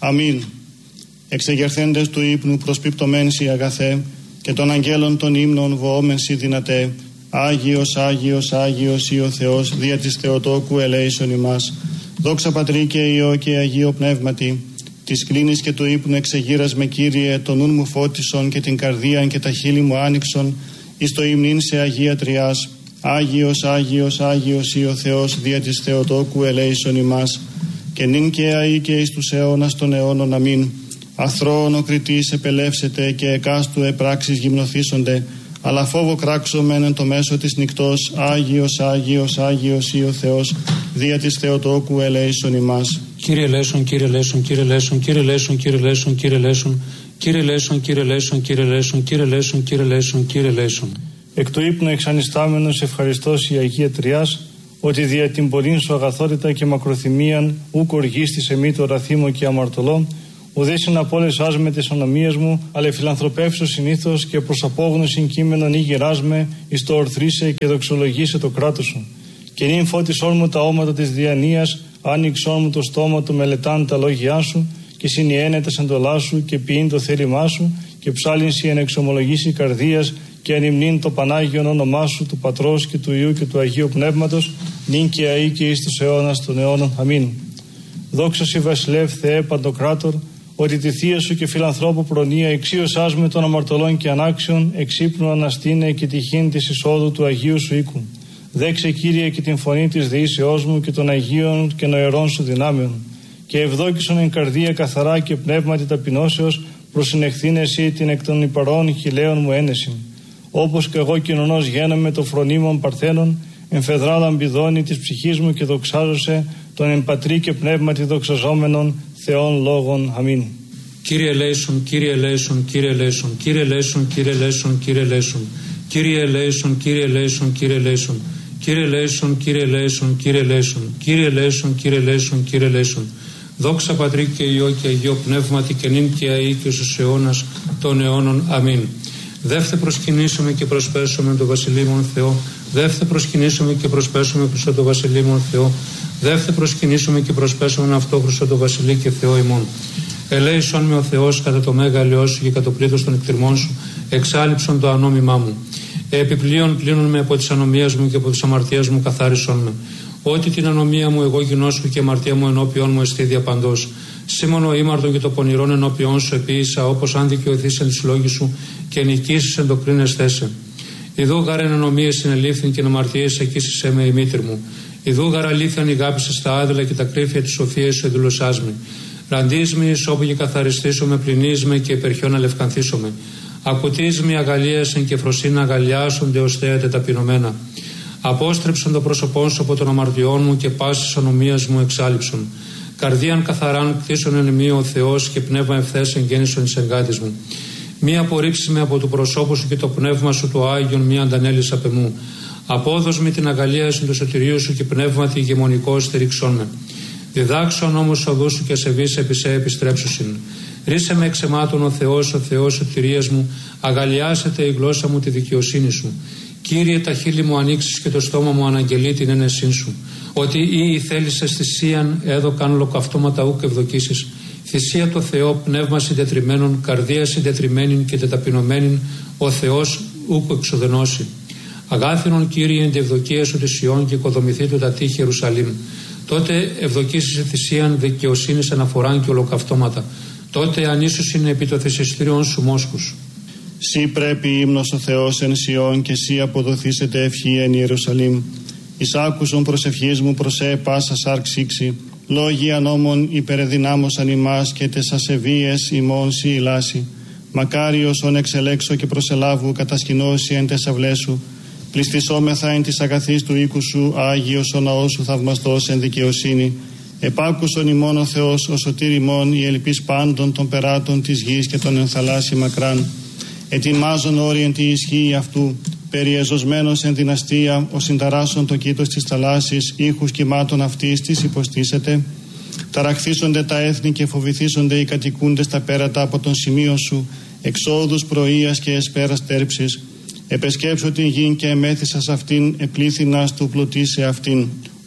Αμήν. Εξεγερθέντες του ύπνου προσπιπτωμένσι αγαθέ και των αγγέλων των ύμνων βοόμενσι δυνατέ. Άγιος, Άγιος, Άγιος ή ο Θεός δια της Θεοτόκου ελέησον ημάς. Δόξα Πατρί και Υιό και Αγίο Πνεύματι. Της κλίνης και του ύπνου εξεγείρας με Κύριε, τον νουν μου φώτισον και την καρδίαν και τα χείλη μου άνοιξον εις το υμνήν σε Αγία Τριάς. Άγιος, Άγιος, Άγιος ή ο Θεός δια της Θεοτόκου ελέησον ημάς. Και νυν και αεί και εις τους αιώνας των αιώνων. Αμήν. Αθρώον ο κριτής επελεύσεται και εκάστου επράξεις γυμνοθήσονται, αλλά φόβο κράξομεν εν το μέσο της νυκτός. Άγιος, Άγιος, Άγιος ή ο Θεός δια της Θεοτόκου ελέησον ημάς. Κύριε ελέησον, Κύριε ελέησον, Κύριε ελέησον, Κύριε ελέησον, Κύριε ελέησον, Κύριε ελέησον, Κύριε ελέησον, Κύριε ελέησον, Κύριε ελέησον, Κύριε ελέησον, Κύριε ελέησον, Κύριε ελέησον. Εκ του ύπνου εξανιστάμενος ευχαριστός η Αγία Τριάς, ότι δια την πολλήν σου αγαθότητα και μακροθυμίαν ούκ οργίστης εμεί το ραθήμο και αμαρτωλό, ουδέσιν απόλεσάς με τις ονομίες μου, αλλά φιλανθρωπεύσω συνήθως και προς απόγνωσιν κείμενον ή γεράσμε, εις το ορθρίσε και δοξολογήσε το κράτος σου. Και νυν φώτισόν μου τα όματα της διανοίας, άνοιξόν μου το στόμα του μελετάν τα λόγια σου, και συνιένε τα σεντολά σου και ποιήν το θέλημά σου, και ψάλινσι εν εξομολογήσει καρδίας, και ανυμνήν το Πανάγιον όνομά σου, του Πατρός και του Υιού και του Αγίου Πνεύματος, νυν και αεί και εις τους αιώνας των αιώνων. Αμήν. Δόξα σοι βασιλεύ Θεέ Παντοκράτορ, ότι τη θεία σου και φιλανθρώπου προνοία εξίωσάς με των αμαρτωλών και ανάξιων, εξύπνου αναστήνε και τυχήν της εισόδου του Αγίου σου οίκου. Δέξε Κύριε και την φωνή της δεήσεώς μου και των Αγίων και νοερών σου δυνάμεων. Και ευδόκησον εν καρδία καθαρά και πνεύματι ταπεινώσεως, προσυνεχθήν εσύ την εκ των υπαρών χιλέων μου ένεσιν. Όπως και εγώ κοινωνός γένομαι το φρονίμων παρθένων, εμφεδρά λαμπιδώνει της ψυχής μου και δοξάζωσε τον εμπατρί και πνεύματι δοξαζόμενων Θεών λόγων. Αμήν. Κύριε ελέησον, Κύριε ελέησον, Κύριε ελέησον, Κύριε ελέησον, Κύριε ελέησον, Κύριε ελέησον, Κύριε ελέησον, Κύριε ελέησον, Κύριε ελέησον, Κύριε ελέησον, Κύριε ελέησον, Κύριε ελέησον, Κύριε ελέησον, Κύριε ελέησον, Κύριε ελέησον. Δόξα Πατρί και Υιό και Αγίο Πνεύματι και νυν και αεί και στους αιώνας των αιώνων. Αμήν. Δεύτε προσκυνήσουμε και προσπέσουμε τον Βασιλείμον Θεό. Δεύτε προσκυνήσουμε και προσπέσουμε προς τον Βασιλείμον Θεό. Δεύτε προσκυνήσουμε και προσπέσουμε αυτό προς τον Βασιλή και Θεό ημών. Ελέησον με ο Θεός κατά το μέγα ελαιό σου και κατά το πλήθος των εκτριμών σου, εξάλειψον το ανόμημά μου. Επιπλέον πλύνουν με από τις ανομίες μου και από τις αμαρτίες μου καθάρισον με. Ότι την ανομία μου εγώ γινώσκω και αμαρτία μου ενώπιον μου εστί διαπαντός. Σήμωνο ήμαρτον και το πονηρόν ενώπιον σου επίησα, όπως αν δικαιωθείς εν της λόγης σου και νικήσεις εν το κρίνες θέσε. Ιδού γαρεν ανομίες συνελήφθην και αμαρτίες εκείσισέ με η μήτρη μου. Ιδού γαρα αλήθειαν ηγάπησε στα άδειλα και τα κρύφια της σοφίας σου εδουλωσάς με. Ραντίσμη όπου και καθαριστήσω με, πληνίσμε και υπερχιόν αλευκανθήσω με. Ακουτίσμη αγαλίασεν και φροσίνα αγαλιάσονται ως θέατε ταπεινωμένα. Απόστρεψον το πρόσωπό σου από των αμαρτιών μου και πάσης ανομίας μου εξάλειψον. Καρδίαν καθαράν κτίσον εν εμεί ο Θεός και πνεύμα ευθές εγγέννησον εις εγκάτης μου. Μη απορρίψει με από του προσώπου σου και το πνεύμα σου το Άγιον μη αντανέλεις απ' εμού. Απόδος με την αγαλίαση του σωτηρίου σου και πνεύματι ηγεμονικό στηρίξον με. Διδάξον όμως οδού σου και σεβείς επί σε επιστρέψουσιν. Ρίσε με εξαιμάτων ο Θεός σωτηρίας μου, αγαλιάσετε η γλώσσα μου τη δικαιοσύνη σου. Κύριε, τα χείλη μου ανοίξεις και το στόμα μου αναγγελεί την ένεσή σου. Ότι ή θέλησες θυσίαν έδωκαν ολοκαυτώματα ούκ ευδοκίσεις. Θυσία το Θεό, πνεύμα συντετριμένων, καρδία συντετριμένην και τεταπεινωμένην, ο Θεός ούκ εξοδενώσει. Αγάθινον Κύριε εν τη ευδοκία σου της Ιών και οικοδομηθεί του τα τείχη Ιερουσαλήμ. Τότε ευδοκίσεις θυσίαν δικαιοσύνης αναφοράν και ολοκαυτώματα. Τότε ανίσους είναι επί το θυσιστήριον σου μόσχους. Σύ πρέπει ύμνος ο Θεός εν Σιών και σύ αποδοθήσετε ευχή εν Ιερουσαλήμ. Εις άκουσον προσευχής μου προσέ πάσα σάρξήξη. Λόγοι ανόμων υπερεδυνάμωσαν ημάς και τες ασεβίες ημών σύ ηλάσει. Μακάριος ον εξελέξω και προσελάβου κατασκηνώσει εν τες αυλές σου. Πληστισόμεθα εν της αγαθής του οίκου σου, Άγιος ο ναός σου θαυμαστός εν δικαιοσύνη. Επάκουσον ημών ο Θεός, ο σωτήρ ημών, η ελπίς πάντων των περάτων της γης και των ενθαλάσσι μακράν. Ετοιμάζον όριεν τη ισχύει αυτού, περιεζωσμένος εν δυναστεία, ο συνταράσσον το κήτος της θαλάσσης, ήχους κυμάτων αυτής της υποστήσεται. Ταραχθήσονται τα έθνη και φοβηθήσονται οι κατοικούντες τα πέρατα από τον σημείο σου, εξόδους πρωίας και εσπέρας τέρψης. Επεσκέψω την γην και εμέθησα σ' αυτήν, επλήθυνας του πλωτή σε αυτήν.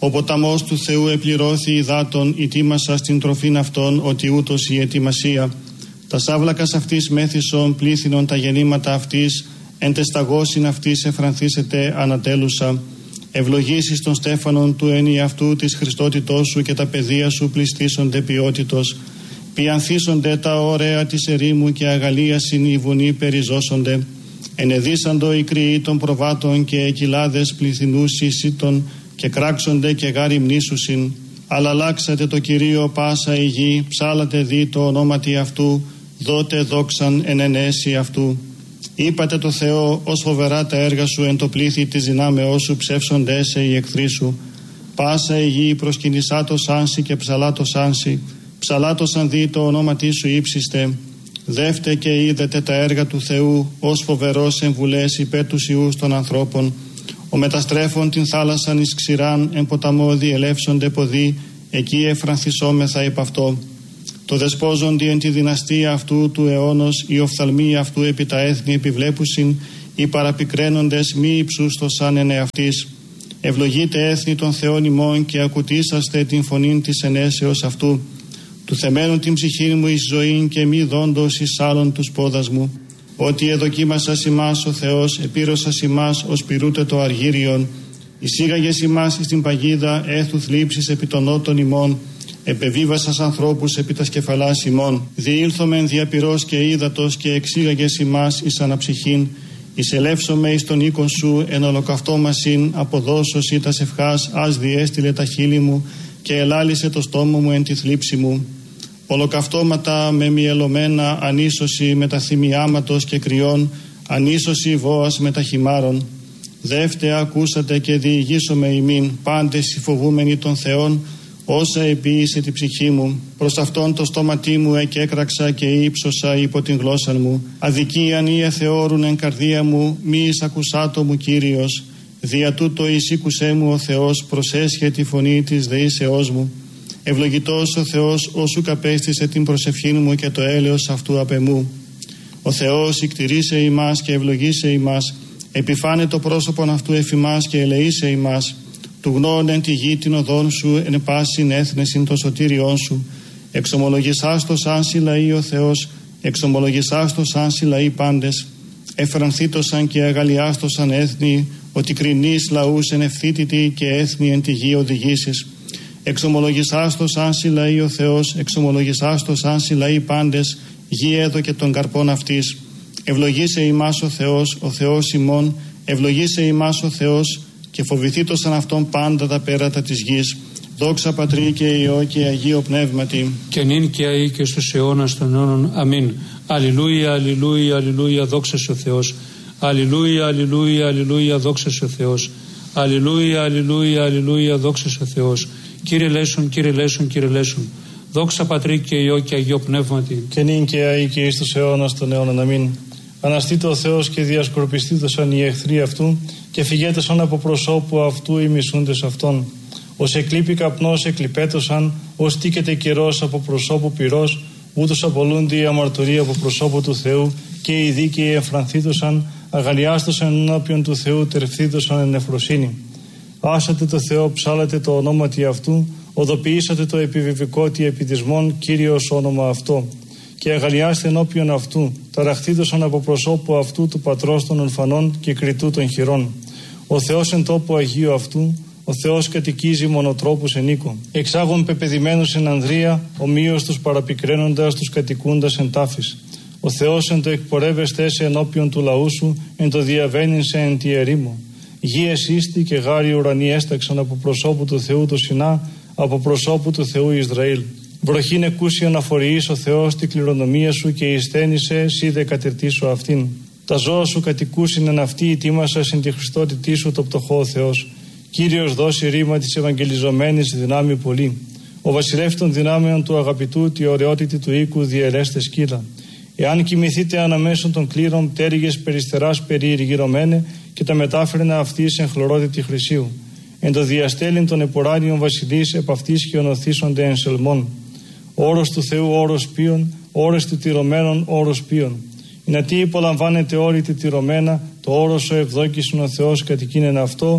Ο ποταμός του Θεού επληρώθη υδάτων, ητήμασα στην τροφήν αυτών, ότι ούτως η ετοιμασία. Τα σάβλακας αυτής μέθησον πλήθυνον τα γεννήματα αυτής, εν τεσταγώσιν αυτής εφρανθήσετε ανατέλουσα. Ευλογήσεις των στέφανων του ενιαυτού της Χριστότητός σου και τα παιδεία σου πληστήσονται ποιότητος. Πιανθήσονται τα ωραία της ερήμου και αγαλίασιν οι βουνοί περιζώσονται. Ενεδίσαντο οι κρυοί των προβάτων και εκυλάδες πληθυνούς ίσιτων και κράξονται και γάρι μνήσουσιν. Αλλά αλλάξατε το Κυρίο πάσα η γη, ψάλατε δι το ονόματι αυτού, δότε δόξαν εν ενέσει αυτού. Είπατε το Θεό, ως φοβερά τα έργα σου εν το πλήθη της δυνάμεώς σου ψεύσονται σε οι εχθροί σου. Πάσα η γη προσκυνησάτος άνση και ψαλάτος άνση, ψαλάτος αν δει το ονόματι σου ύψιστε. Δεύτε και είδετε τα έργα του Θεού, ως φοβερός εμβουλές υπέρ τους ιούς των ανθρώπων. Ο μεταστρέφων την θάλασσαν εις ξηράν, εν ποταμό διελεύσονται ποδοί, εκεί εφρανθισόμεθα υπ' αυτό. Το δεσπόζοντι εν τη δυναστεία αυτού του αιώνος, οι οφθαλμοί αυτού επί τα έθνη επιβλέπουσιν, οι παραπικραίνοντες μη υψούστοσαν εν εαυτής. Ευλογείτε έθνη των Θεών ημών και ακουτήσαστε την φωνήν της ενέσεως αυτού. Του θεμένου την ψυχή μου εις ζωήν και μη δόντος εις άλλον τους πόδας μου. Ότι εδοκίμασας ημάς ο Θεός, επήρωσας ημάς ως πυρούτε το αργύριον. Εισήγαγες ημάς εις την παγίδα έθου θλίψης επί των νότων ημών. Επεβίβασας ανθρώπους επί τα σκεφαλάς ημών. Διήλθομεν διαπυρός και ύδατος και εξήγαγες ημάς εις αναψυχήν. Εισελεύσομαι εις τον οίκον σου εν ολοκαυτόμασιν, αποδώσος ή τας ευχάς, ας διέστειλε τα χείλη μου και ελάλησε το στόμα μου εν τη θλίψη μου. Ολοκαυτώματα με μυελωμένα, ανίσωση με τα θυμιάματος και κρυών, ανίσωση βόας με τα χυμάρων. Δεύτε ακούσατε και διηγήσομαι ημίν, πάντες οι φοβούμενοι των Θεών, όσα επίησε τη ψυχή μου. Προς αυτόν το στόματί μου εκέκραξα και ύψωσα υπό την γλώσσα μου. Αδικίαν ή εθεώρουν εν καρδία μου, μη εισακουσάτο μου Κύριος. Δια τούτο εισήκουσέ μου ο Θεός, προσέσχε τη φωνή της δεήσεώς μου. Ευλογητός ο Θεός, όσου καπέστησε την προσευχή μου και το έλεος αυτού απ' εμού. Ο Θεός ικτηρίσε ημάς και ευλογήσε ημάς, επιφάνε το πρόσωπον αυτού εφ' ημάς και ελεήσε ημάς. Του γνών εν τη γη την οδόν σου, εν πάσιν έθνεσιν το σωτήριόν σου. Εξομολογησάστος άνσι λαοί ο Θεός, εξομολογησάστος άνσι λαοί πάντες. Εφρανθήτωσαν και αγαλιάστωσαν έθνη, ότι κρινείς λαούς εν ευθύτητη και έθνη εν τη γη οδηγήσεις. Εξομολογησάστος άνσι λαοί ο Θεός, εξομολογησάστος άνσι λαοί πάντες, γη έδωκε των καρπών αυτής. Ευλογήσε ημάς ο Θεός ημών, ευλογήσε ημάς ο Θεός, και φοβηθήτωσαν αυτόν πάντα τα πέρατα της γης. Δόξα Πατρί και Υιό και Αγίο Πνεύματι. Και νυν και αεί και στους αιώνας των αιώνων. Αμήν. Αλληλούια, αλληλούια, αλληλούια, δόξα σε ο Θεός. Αλληλούια, αλληλούια, αλληλούια, δόξα σε ο Θεός. Αλληλούια, αλληλούια, αλληλούια, δόξα σε ο Θεός. Κύριε λέσον, Κύριε λέσον, Κύριε λέσον. Δόξα Πατρί και Υιό και Αγίο Πνεύματι. Και νυν και αεί και εις τους αιώνας των αιώνων. Αμήν. Αναστήτω ο Θεός και διασκορπιστήτωσαν οι εχθροί αυτού και φυγέτωσαν από προσώπου αυτού οι μισούντες αυτών. Ως εκλείπει καπνός εκλειπέτωσαν, ως τίκεται καιρός από προσώπου πυρός, ούτως απολούνται οι αμαρτωροί από προσώπου του Θεού και οι δίκαιοι εμφρανθήτωσαν, αγαλιάστωσαν ενώπιον του Θεού, τερφθήτωσαν εν νεφροσύνη. Άσατε το Θεό, ψάλατε το ονόματι αυτού, οδοποιήσατε το επιβεβικότι επιδισμών, Κύριος όνομα αυτό. Και αγαλιάστε ενώπιον αυτού, ταραχθήτωσαν από προσώπου αυτού του πατρός των ορφανών και κριτού των χειρών. Ο Θεός εν τόπο Αγίου αυτού, ο Θεός κατοικίζει μονοτρόπους εν οίκο. Εξάγων πεπαιδημένους εν ανδρεία, ομοίως τους παραπικραίνοντας τους κατοικούντας εν τάφης. Ο Θεός εν το εκπορεύεστε σε ενώπιον του λαού σου, εν το διαβαίνειν σε εν τη ερήμο. Γη εσύστη και γάρι ουρανοί έσταξαν από προσώπου του Θεού το Σινά, από προσώπου του Θεού Ισραήλ. Βροχήν εκούσιον αφοριείς ο Θεός τη κληρονομία σου και εισθένησε σύ δε κατηρτήσου αυτήν. Τα ζώα σου κατοικούσιν εν αυτή ητήμασα συν τη Χριστότητή σου το πτωχό ο Θεός. Κύριος δώσει ρήμα της ευαγγελιζομένης δυνάμει πολύ. Ο βασιλεύς των δυνάμεων του αγαπητού τη ωραιότητη του οίκου διαιρέστε σκύλα. Εάν κοιμηθείτε αναμέσων των κλήρων πτέρυγες περιστεράς περιηργυρωμένε και τα μετάφερνα αυτής εν χλωρότητη χρυσίου. Εν το διαστέλιν των εποράνιων βασιλείς επ' αυτής χιονοθήσονται εν σελμών. Όρος του Θεού όρος ποιον, όρος του τυρωμένων όρος ποιον. Υνατί υπολαμβάνεται όρη τη τυρωμένα, το όρος ο ευδόκησον ο Θεός κατοικίνεν αυτό,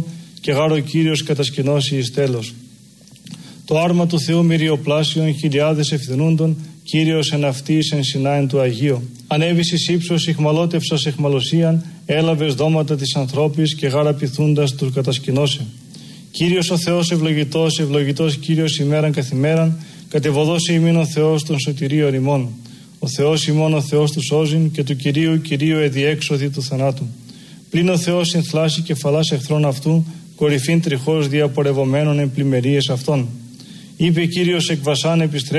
και γάρο Κύριος κατασκηνώσει εις τέλος. Το άρμα του Θεού μυριοπλάσιον χιλιάδες ευθυνούντων, Κύριος εν αυτής εν συνάεν του Αγίου. Ανέβης εις ύψος ηχμαλώτευσας εχμαλωσίαν, έλαβες δώματα της ανθρώπης και γάρα πειθούντας τους κατασκηνώσε. Κύριος ο Θεός ευλογητός, ευλογητός Κύριος ημέραν καθημέραν, κατεβοδώσει ημίν ο Θεός των σωτηρίων ημών. Ο Θεός ημών ο Θεός του σώζειν και του Κυρίου εδιέξοδη του θανάτου. Πλην ο Θεός συνθλάσει κεφαλάς εχθρών αυτού, κορυφήν τριχώς διαπορευομένων εν πλημμερίες αυτών. Είπε Κύριος εκ βασάν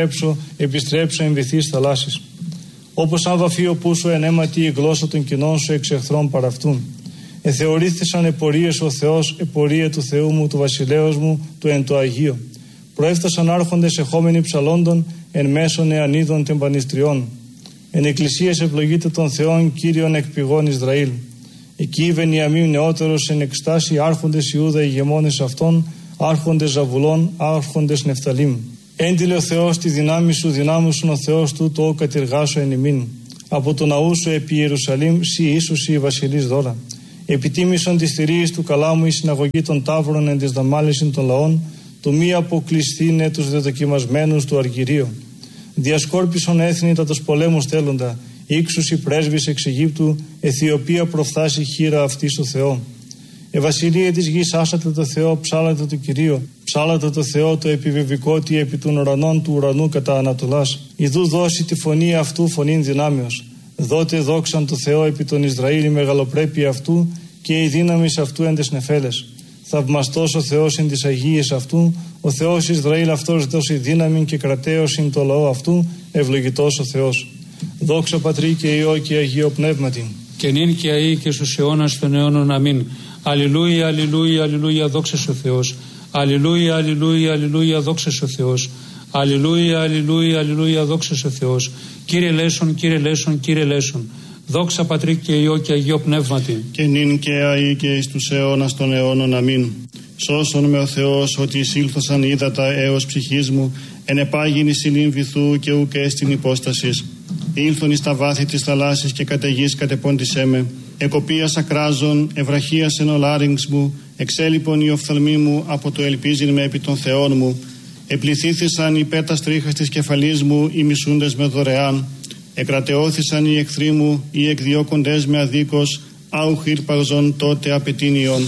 επιστρέψω εν βυθείς θαλάσσης. Όπως αν βαφείο πούσο εν αίματι η γλώσσα των κοινών σου εξ εχθρών παραυτούν. Εθεωρήθησαν επορίες ο Θεός, επορία του Θεού μου, του βασιλέως μου, του εν το Αγίο. Προέφτασαν άρχοντες εχόμενοι ψαλόντων, εν μέσων εανίδων τεμπανιστριών. Εν εκκλησίες ευλογείται των Θεών Κύριον εκ πηγών Ισραήλ. Εκεί Βενιαμίν νεότερος εν εκστάση άρχοντες Ιούδα ηγεμόνες αυτών, άρχοντες Ζαβουλών, άρχοντες Νεφταλήμ. Έντιλε ο Θεός τη δυνάμει σου, δυνάμουσον ο Θεός του το κατηργάσω εν ημίν. Από το ναού σου επί Ιερουσαλήμ, σοι ίσους η βασιλείς δώρα. Επιτίμησον τη θηρίης του καλάμου η συναγωγή των ταύρων εν της δαμάλισιν των λαών, του μη αποκλειστήνε τους δεδοκιμασμένους του αργυρίου. Διασκόρπισον έθνη τα τους πολέμους θέλοντα, ύξους οι πρέσβεις εξ Αιγύπτου, Αιθιοπία προφθάσει χείρα αυτή στο Θεό. Βασιλεία της γης άσατε το Θεό, ψάλατε το Κυρίο, ψάλατε το Θεό το επιβεβικότι επί των ουρανών του ουρανού κατά Ανατολάς. Ιδού δώσει τη φωνή αυτού φωνήν δυνάμεως. Δότε δόξαν το Θεό επί τον Ισραήλ η μεγαλοπρέπεια αυτού και η δύναμη αυτού εν τες νεφέλες. Θαυμαστός ο Θεός εν τις Αγίες αυτού, ο Θεός Ισραήλ αυτός δώσει δύναμη και κρατέως εν το λαό αυτού, ευλογητός ο Θεός. Δόξα Πατρί και Υιό και Αγίο Πνεύματι. Και νυν και αεί και στους αιώνας των αιώνων. Αμήν. Αλληλούια, αλληλούια, αλληλούια, δόξα ο Θεός. Αλληλούια, αλληλούια, αλληλούια, δόξα ο Θεός. Αλληλούια, αλληλούια, αλληλούια, δόξα ο Θεός. Κύριε λέσον, Κύριε λέσον, Κύριε λέσον. Δόξα Πατρί και Υιό και Αγίο Πνεύματι. Και νυν και αεί και εις τους αιώνας των αιώνων. Αμήν. Σώσον με ο Θεός ότι εισήλθωσαν ύδατα έως ψυχής μου, ενεπάγην εις ηλίν βυθού και ουκ έστιν υπόστασης. Ήλθον εις τα βάθη της θαλάσσης και κατ' γης κατεπόντισέ με. Εκοπίας ακράζων, ευραχίας εν ο λάριγξ μου, εξέλιπον η οφθαλμή μου από το ελπίζειν με επί των Θεών μου. Επληθήθησαν οι πέτας τρίχας της κεφαλής μου, οι μισούντες με δωρεάν. Εκρατεώθησαν οι εχθροί μου, οι εκδιώκοντες με αδίκως, άουχ ήρπαγζον τότε απαιτήνιον.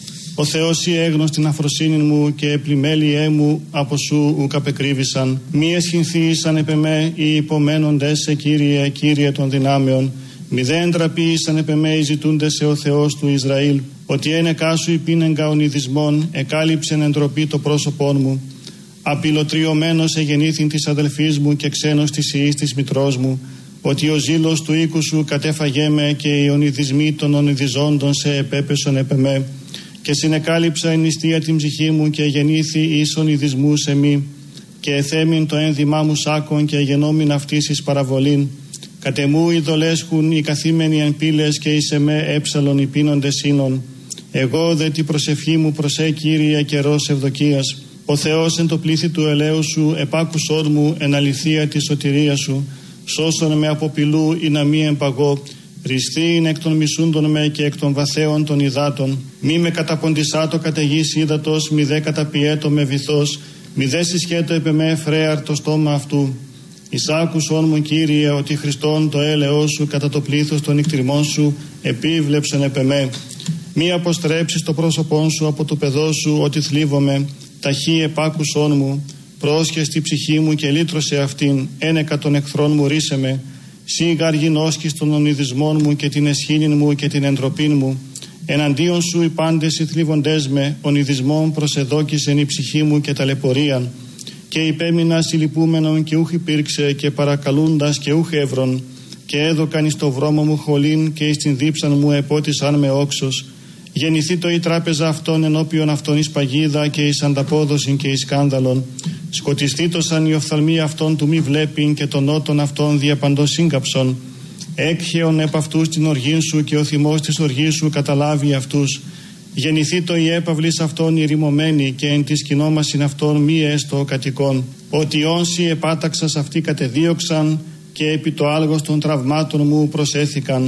Ο Θεός η έγνωστην αφροσύνην μου και επλημέλιέ μου από σου ουκ απεκρίβησαν. Μη εσχυνθήσαν επ' εμέ οι υπομένοντες σε Κύριε, Κύριε των δυνάμεων. Μη δεν τραπήσαν επ' εμέ οι ζητούντες σε ο Θεός του Ισραήλ. Ότι ένεκά σου υπήνεγκα ονειδισμών, εκάλυψεν εντροπή το πρόσωπόν μου. Απειλοτριωμένος εγεννήθην της αδελφής μου και ξένος της ιής της μητρός μου. Ότι ο ζήλος του οίκου σου κατέφαγέ με και οι ονειδισμοί των ονειδιζόντων σε επέπεσον επ' εμέ. Και συνεκάλυψα εν νηστεία την ψυχή μου και γεννήθη εις ονειδισμού σε μη. Και εθέμην το ένδυμά μου σάκον και γενόμην αυτής εις παραβολήν. Κατεμού ειδολέσχουν οι καθήμενοι εν πύλες και εις εμέ έψαλον οι πίνοντες σύνων. Εγώ δε την προσευχή μου προσέ Κύριε καιρός ευδοκίας. Ο Θεός εν το πλήθη του ελέου σου επάκουσόν μου εν αληθεία τη σωτηρία σου. Σώσον με από πυλού ή να μη εμπαγώ. Ριστήν εκ των μισούντων με και εκ των βαθέων των υδάτων. Μη με καταποντισάτο καταιγής ύδατος, μη δε καταπιέτο με βυθός, μη δε συσχέτω επ' εμέ φρέαρ το στόμα αυτού. Εισάκουσον μου Κύριε ότι Χριστόν το έλεος σου κατά το πλήθος των νικτριμών σου επίβλεψεν επ' εμέ. Μη αποστρέψεις το πρόσωπόν σου από το παιδό σου ότι θλίβομαι, ταχύ επάκουσον μου. Πρόσχες τη ψυχή μου και λύτρωσε αυτήν, ένεκα των εχθρών μου ρίσε με. Σίγαρ γινώσκεις των ονειδισμών μου και την εσχήνην μου και την εντροπήν μου. Εναντίον σου οι πάντες οι θλίβοντές με, ονειδισμών προσεδόκησεν η ψυχή μου και ταλαιπωρίαν. Και υπέμεινα συλληπούμενον και ούχ υπήρξε και παρακαλούντας και ούχ εύρων. Και έδωκαν εις το βρώμο μου χολήν και εις την δίψαν μου επότισαν με όξος. Γεννηθεί το η τράπεζα αυτών ενώπιον αυτών εις παγίδα και εις ανταπόδοσιν και εις σκάνδαλον. Σκοτιστήτωσαν οι οφθαλμοί αυτών του μη βλέπειν και των νότων αυτών διαπαντός σύγκαψον. Έκχεον επ' αυτούς την οργήν σου και ο θυμός της οργής σου καταλάβει αυτούς. Γεννηθεί το η έπαυλης αυτών ηρημωμένη και εν της κοινόμασιν αυτών μη έστω κατοικών. Ότι όσοι επάταξας αυτοί κατεδίωξαν και επί το άλγος των τραυμάτων μου προσέθηκαν.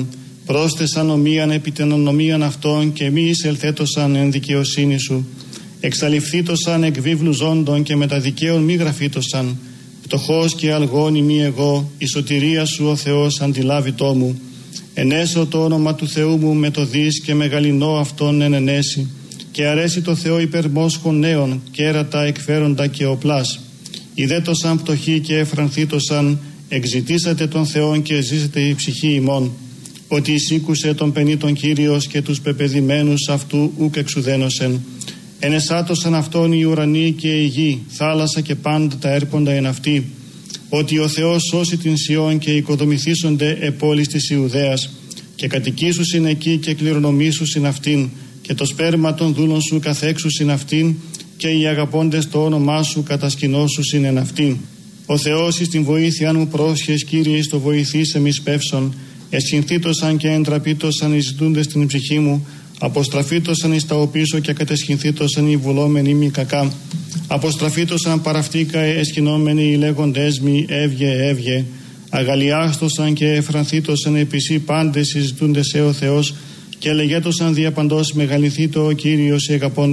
πρόσθεσαν ομοίαν επί την ονομίαν αυτών και μη εισελθέτωσαν εν δικαιοσύνη σου. Εξαλειφθήτωσαν εκ βίβλου ζώντων και με τα δικαίων μη γραφήτωσαν. Φτωχός και αλγόνη μη εγώ, η σωτηρία σου ο Θεός αντιλάβητό μου. Ενέσω το όνομα του Θεού μου με το δις και μεγαλυνώ αυτόν εν ενέσει. Και αρέσει το Θεό υπερμόσχων νέων, κέρατα εκφέροντα και οπλάς. Ιδέτωσαν πτωχοί και εφρανθήτωσαν, εξητήσατε τον Θεόν και ζήσετε η ψυχή ημών. Ότι εισήκουσε τον πενήτων Κύριος και τους πεπεδημένους αυτού ουκ εξουδένωσεν. Ενεσάτωσαν αυτόν οι ουρανοί και η γη, θάλασσα και πάντα τα έρποντα εν αυτή. Ότι ο Θεός σώσει την Σιών και οικοδομηθήσονται επόλεις της Ιουδαίας. Και κατοικήσουσιν εκεί και κληρονομήσουσιν αυτήν. Και το σπέρμα των δούλων σου καθέξουσιν αυτήν. Και οι αγαπώντες το όνομά σου κατασκηνώσουσιν εν αυτήν. Ο Θεός εις την βοήθεια μου πρόσχες, Κύριε, εις το βοηθήσε μη σπεύσον. Εσχυνθήτωσαν και εντραπήτωσαν οι ζητούντες την ψυχή μου. Αποστραφήτωσαν εις τα οπίσω και κατεσχυνθήτωσαν οι βουλόμενοι μη κακά. Αποστραφήτωσαν παραυτήκα εσχυνόμενοι οι λέγοντές μη έβγε έβγε. Αγαλιάστωσαν και εφρανθήτωσαν επισή πάντες συζητούντες ο Θεός. Και λεγέτωσαν διαπαντός μεγαλυθήτω ο Κύριος οι αγαπώντες.